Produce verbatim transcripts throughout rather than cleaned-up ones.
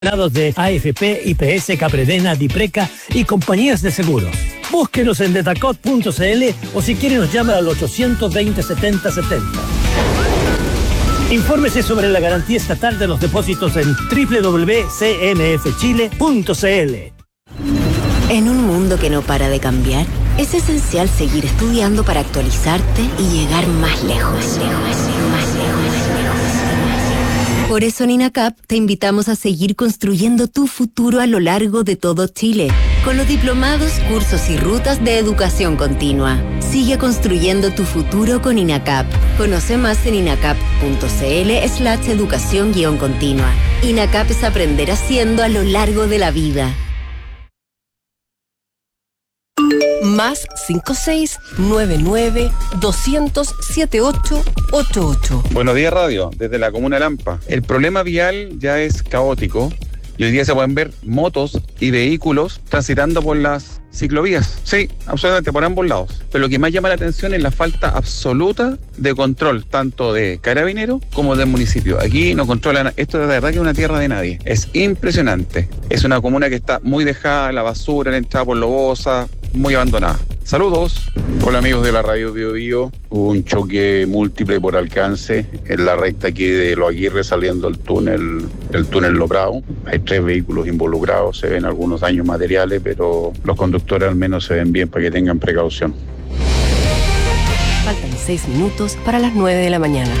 de A F P, I P S, Capredena, Dipreca y compañías de seguros. Búsquenos en detacot punto c l o si quiere nos llama al ochocientos veinte, setenta setenta. Infórmese sobre la garantía estatal de los depósitos en doble u doble u doble u punto c m f chile punto c l. En un mundo que no para de cambiar, es esencial seguir estudiando para actualizarte y llegar más lejos, lejos, más lejos. Por eso en INACAP te invitamos a seguir construyendo tu futuro a lo largo de todo Chile, con los diplomados, cursos y rutas de educación continua. Sigue construyendo tu futuro con INACAP. Conoce más en inacap punto c l slash educación guión continua. INACAP es aprender haciendo a lo largo de la vida. Más cinco seis nueve nueve doscientos setenta y ocho ochenta y ocho. Buenos días, radio, desde la comuna de Lampa. El problema vial ya es caótico y hoy día se pueden ver motos y vehículos transitando por las ciclovías. Sí, absolutamente, por ambos lados. Pero lo que más llama la atención es la falta absoluta de control, tanto de Carabineros como del municipio. Aquí no controlan, esto de verdad que es una tierra de nadie. Es impresionante. Es una comuna que está muy dejada, la basura, la entrada por Lobosa, muy abandonada. Saludos. Hola amigos de la radio Bio Bio. Hubo un choque múltiple por alcance en la recta aquí de Los Aguirre saliendo el túnel, el túnel Lobrao. Hay tres vehículos involucrados, se ven algunos daños materiales, pero los conductores al menos se ven bien para que tengan precaución. Faltan seis minutos para las nueve de la mañana.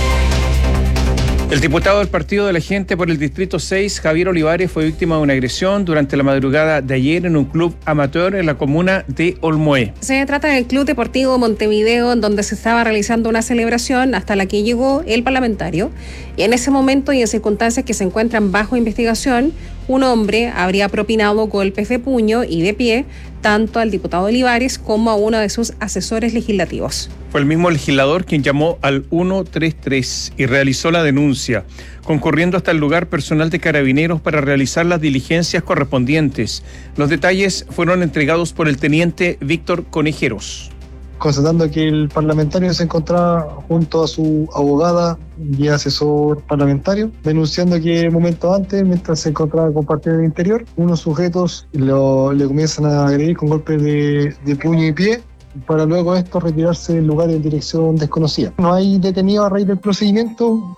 El diputado del Partido de la Gente por el Distrito seis, Javier Olivares, fue víctima de una agresión durante la madrugada de ayer en un club amateur en la comuna de Olmué. Se trata del Club Deportivo Montevideo, en donde se estaba realizando una celebración hasta la que llegó el parlamentario. Y en ese momento y en circunstancias que se encuentran bajo investigación, un hombre habría propinado golpes de puño y de pie tanto al diputado Olivares como a uno de sus asesores legislativos. Fue el mismo legislador quien llamó al ciento treinta y tres y realizó la denuncia, concurriendo hasta el lugar personal de Carabineros para realizar las diligencias correspondientes. Los detalles fueron entregados por el teniente Víctor Conejeros. Constatando que el parlamentario se encontraba junto a su abogada y asesor parlamentario, denunciando que momentos antes, mientras se encontraba compartiendo en el interior, unos sujetos lo, le comienzan a agredir con golpes de, de puño y pie, para luego esto retirarse del lugar en dirección desconocida. No hay detenido a raíz del procedimiento.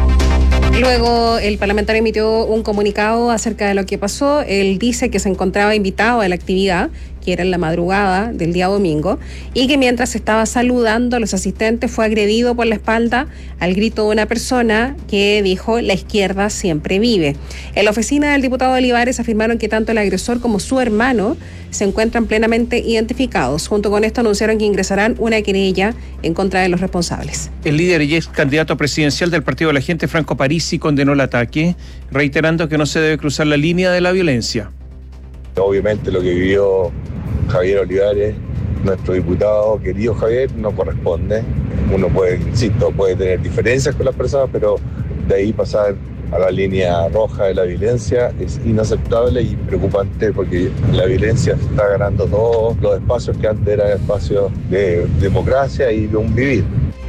Luego el parlamentario emitió un comunicado acerca de lo que pasó. Él dice que se encontraba invitado a la actividad, que era en la madrugada del día domingo, y que mientras estaba saludando a los asistentes fue agredido por la espalda al grito de una persona que dijo: la izquierda siempre vive. En la oficina del diputado Olivares afirmaron que tanto el agresor como su hermano se encuentran plenamente identificados. Junto con esto anunciaron que ingresarán una querella en contra de los responsables. El líder y ex candidato presidencial del Partido de la Gente, Franco Parisi, condenó el ataque, reiterando que no se debe cruzar la línea de la violencia. Obviamente lo que vivió Javier Olivares, nuestro diputado querido Javier, no corresponde. Uno puede, insisto, puede tener diferencias con las personas, pero de ahí pasar a la línea roja de la violencia es inaceptable y preocupante, porque la violencia está ganando todos los espacios que antes eran espacios de democracia y de un vivir.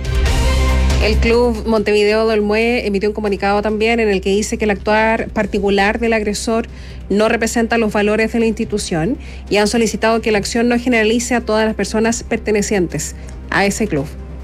El Club Montevideo de Olmué emitió un comunicado también en el que dice que el actuar particular del agresor no representa los valores de la institución y han solicitado que la acción no generalice a todas las personas pertenecientes a ese club.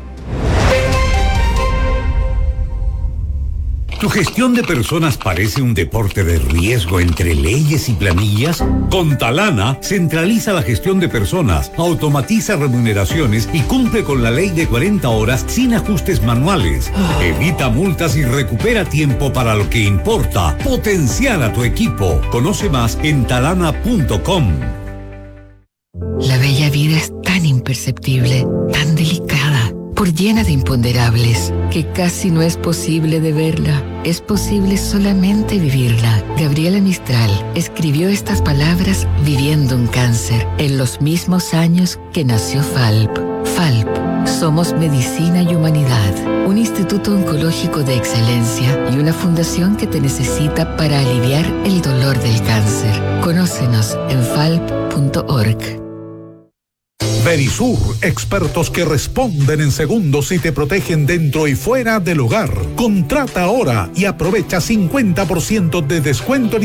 ¿Tu gestión de personas parece un deporte de riesgo entre leyes y planillas? Con Talana centraliza la gestión de personas, automatiza remuneraciones y cumple con la ley de cuarenta horas sin ajustes manuales. Evita multas y recupera tiempo para lo que importa: potenciar a tu equipo. Conoce más en talana punto com. La bella vida es tan imperceptible, tan delicada, por llena de imponderables, que casi no es posible de verla. Es posible solamente vivirla. Gabriela Mistral escribió estas palabras viviendo un cáncer en los mismos años que nació Falp. Falp, somos medicina y humanidad, un instituto oncológico de excelencia y una fundación que te necesita para aliviar el dolor del cáncer. Conócenos en falp punto org. Verisur, expertos que responden en segundos y te protegen dentro y fuera del hogar. Contrata ahora y aprovecha cincuenta por ciento de descuento en